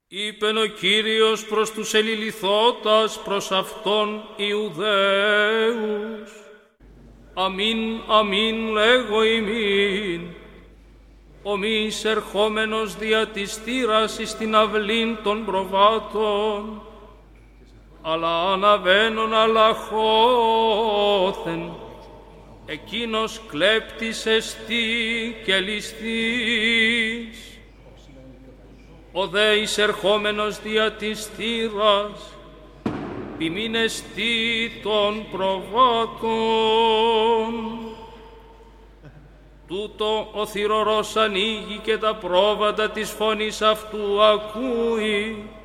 Είπεν ο Κύριος προς τους ελιληθώτας προς αυτόν Ιουδαίους. Αμήν, αμήν λέγω ημίν, ο μη εισερχόμενος δια της θύρας εις την αυλήν των προβάτων, αλλά αναβαίνον αλαχώθεν, εκείνος κλέπτης εστί και ληστής. Ο δε εισερχόμενος δια της θύρας, ποιμήν εστί των προβάτων. Τούτο ο θυρωρός ανοίγει και τα πρόβατα της φωνής αυτού ακούει,